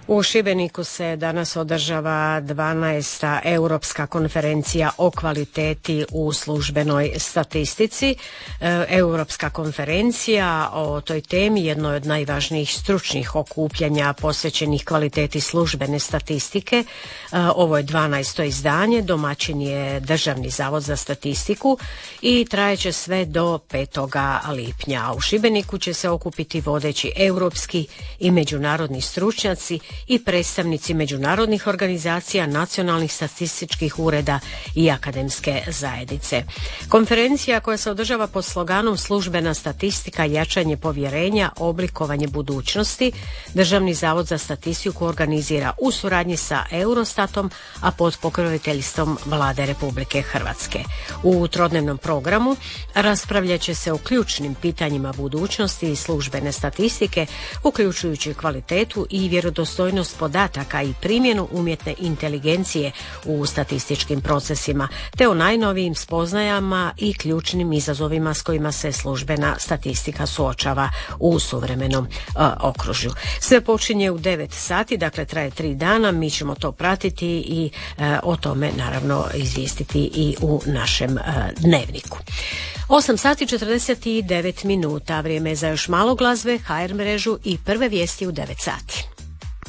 U Šibeniku se danas održava 12. Europska konferencija o kvaliteti u službenoj statistici. Europska konferencija o toj temi jedno od najvažnijih stručnih okupljanja posvećenih kvaliteti službene statistike. Ovo je 12. izdanje, domaćin je Državni zavod za statistiku i trajeće sve do 5. lipnja. U Šibeniku će se okupiti vodeći europski i međunarodni stručnjaci i predstavnici međunarodnih organizacija, nacionalnih statističkih ureda i akademske zajednice. Konferencija koja se održava pod sloganom Službena statistika, jačanje povjerenja, oblikovanje budućnosti, Državni zavod za statistiku organizira u suradnji sa Eurostatom, a pod pokroviteljstvom Vlade Republike Hrvatske. U trodnevnom programu raspravljat će se o ključnim pitanjima budućnosti i službene statistike, uključujući kvalitetu i vjerodostojnost podataka i primjenu umjetne inteligencije u statističkim procesima, te o najnovijim spoznajama i ključnim izazovima s kojima se službena statistika suočava u suvremenom okružju. Sve počinje u 9 sati, dakle traje 3 dana, mi ćemo to pratiti i o tome naravno izvijestiti i u našem dnevniku. 8 sati 49 minuta, vrijeme je za još malo glazbe, HR mrežu i prve vijesti u 9 sati.